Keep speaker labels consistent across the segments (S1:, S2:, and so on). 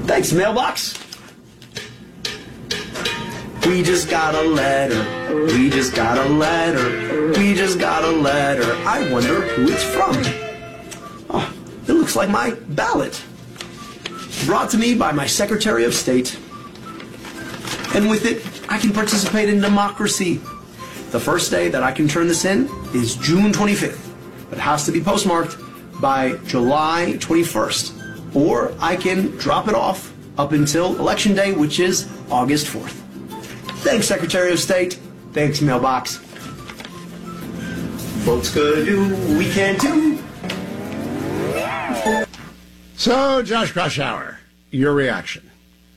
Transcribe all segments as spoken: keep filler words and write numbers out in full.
S1: Thanks, mailbox. We just got a letter. We just got a letter. We just got a letter. I wonder who it's from. Oh, it looks like my ballot. Brought to me by my Secretary of State. And with it, I can participate in democracy. The first day that I can turn this in is June twenty-fifth. But it has to be postmarked by July twenty-first. Or I can drop it off up until Election Day, which is August fourth. Thanks, Secretary of State. Thanks, mailbox. Folks could do, we can't do.
S2: So, Josh Kraushaar, your reaction?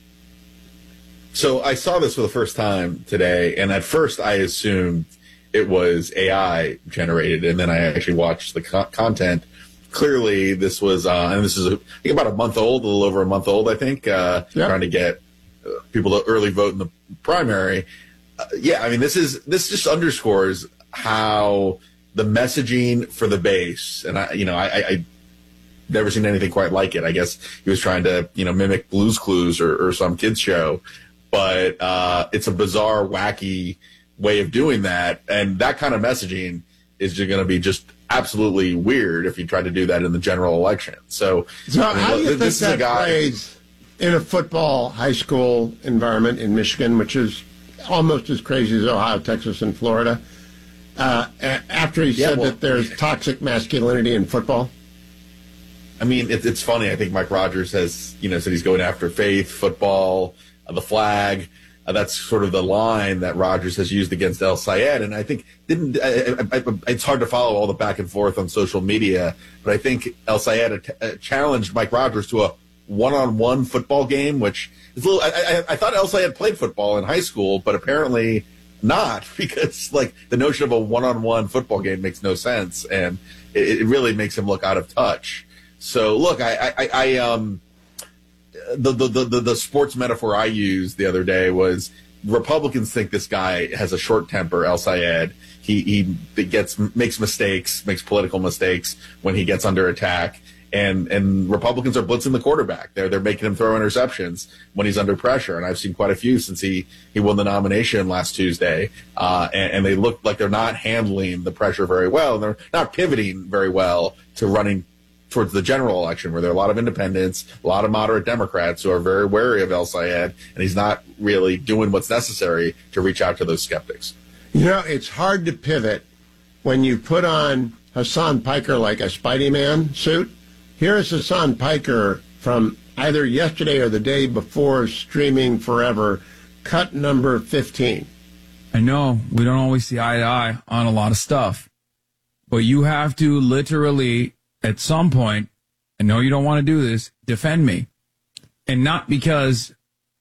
S3: So I saw this for the first time today, and at first I assumed it was A I generated, and then I actually watched the co- content. Clearly, this was, uh, and this is a, I think about a month old, a little over a month old, I think, uh, yep. trying to get uh, people to early vote in the primary. Uh, yeah, I mean, this is this just underscores how the messaging for the base, and I, you know, I, I, I never seen anything quite like it. I guess he was trying to, you know, mimic Blue's Clues or, or some kids show, but uh, it's a bizarre, wacky way of doing that, and that kind of messaging is going to be just absolutely weird if you try to do that in the general election. So,
S2: so
S3: I mean,
S2: how do you
S3: this
S2: think
S3: is a
S2: that
S3: guy
S2: plays in a football high school environment in Michigan, which is almost as crazy as Ohio, Texas, and Florida? Uh, after he
S3: yeah,
S2: said
S3: well,
S2: that there's toxic masculinity in football.
S3: I mean, it, it's funny. I think Mike Rogers has, you know, said he's going after faith, football, uh, the flag. Uh, that's sort of the line that Rogers has used against El Sayed. And I think didn't I, I, I, it's hard to follow all the back and forth on social media, but I think El Sayed uh, challenged Mike Rogers to a one-on-one football game, which is a little. I, I, I thought El Sayed played football in high school, but apparently not, because like the notion of a one-on-one football game makes no sense, and it, it really makes him look out of touch. So look, I, I, I um. The, the the the sports metaphor I used the other day was Republicans think this guy has a short temper, El Sayed. He he gets makes mistakes, makes political mistakes when he gets under attack, and and Republicans are blitzing the quarterback. They're they're making him throw interceptions when he's under pressure, and I've seen quite a few since he he won the nomination last Tuesday, uh, and, and they look like they're not handling the pressure very well, and they're not pivoting very well to running towards the general election, where there are a lot of independents, a lot of moderate Democrats who are very wary of El Sayed, and he's not really doing what's necessary to reach out to those skeptics.
S2: You know, it's hard to pivot when you put on Hassan Piker like a Spidey Man suit. Here's Hassan Piker from either yesterday or the day before, streaming forever, cut number fifteen.
S4: I know we don't always see eye to eye on a lot of stuff, but you have to literally, at some point, I know you don't want to do this, defend me. And not because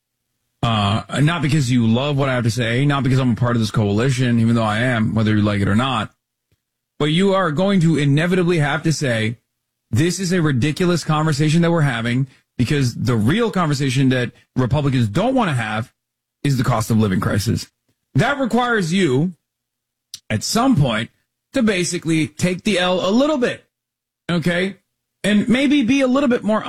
S4: uh, not because you love what I have to say, not because I'm a part of this coalition, even though I am, whether you like it or not. But you are going to inevitably have to say, this is a ridiculous conversation that we're having, because the real conversation that Republicans don't want to have is the cost of living crisis. That requires you, at some point, to basically take the L a little bit. Okay, and maybe be a little bit more